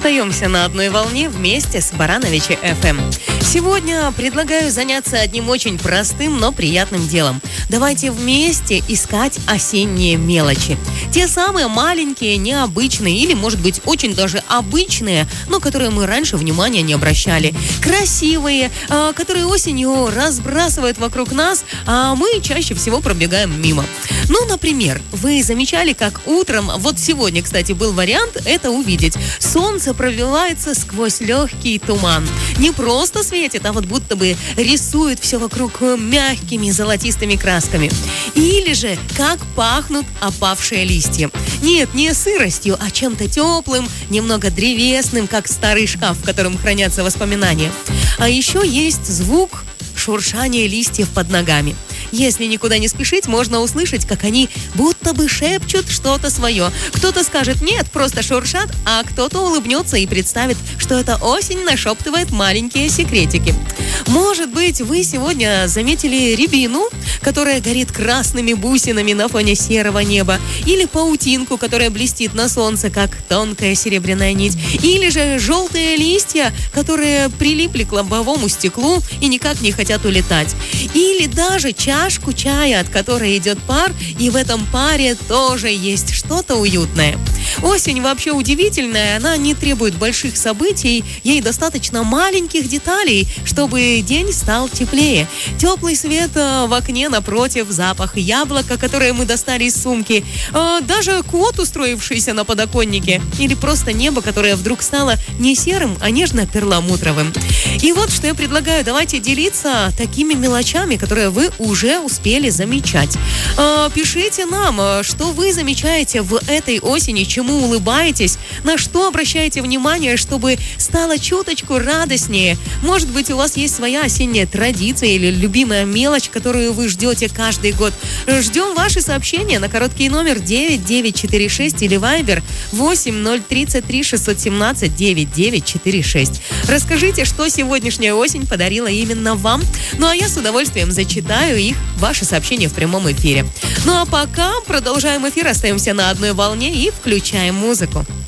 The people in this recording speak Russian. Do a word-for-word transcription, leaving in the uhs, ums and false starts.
Остаемся на одной волне вместе с Барановичи эф эм. Сегодня предлагаю заняться одним очень простым, но приятным делом. Давайте вместе искать осенние мелочи. Те самые маленькие, необычные или, может быть, очень даже обычные, но которые мы раньше внимания не обращали. Красивые, которые осенью разбрасывают вокруг нас, а мы чаще всего пробегаем мимо. Ну, например, вы замечали, как утром, вот сегодня, кстати, был вариант это увидеть. Солнце пробивается сквозь легкий туман. Не просто светит, а вот будто бы рисует все вокруг мягкими золотистыми красками. Или же, как пахнут опавшие листья. Нет, не сыростью, а чем-то теплым, немного древесным, как старый шкаф, в котором хранятся воспоминания. А еще есть звук шуршания листьев под ногами. Если никуда не спешить, можно услышать, как они будто бы шепчут что-то свое. Кто-то скажет «нет», просто шуршат, а кто-то улыбнется и представит, что это осень нашептывает маленькие секретики. Может быть, вы сегодня заметили рябину, которая горит красными бусинами на фоне серого неба, или паутинку, которая блестит на солнце, как тонкая серебряная нить, или же желтые листья, которые прилипли к лобовому стеклу и никак не хотят улетать, или даже чашку чая, от которой идет пар, и в этом паре тоже есть что-то уютное. Осень вообще удивительная, она не требует больших событий, ей достаточно маленьких деталей, чтобы день стал теплее. Теплый свет в окне напротив, запах яблока, которое мы достали из сумки, даже кот, устроившийся на подоконнике, или просто небо, которое вдруг стало не серым, а нежно-перламутровым. И вот что я предлагаю, давайте делиться такими мелочами, которые вы уже успели замечать. Пишите нам, что вы замечаете в этой осени, чему улыбаетесь, на что обращаете внимание, чтобы стало чуточку радостнее. Может быть, у вас есть своя осенняя традиция или любимая мелочь, которую вы ждете каждый год. Ждем ваши сообщения на короткий номер девять девять четыре шесть или Viber восемь ноль тридцать три шестьсот семнадцать девяносто девять сорок шесть. Расскажите, что сегодняшняя осень подарила именно вам. Ну а я с удовольствием зачитаю их, ваши сообщения в прямом эфире. Ну а пока продолжаем эфир, остаемся на одной волне и включаем музыку.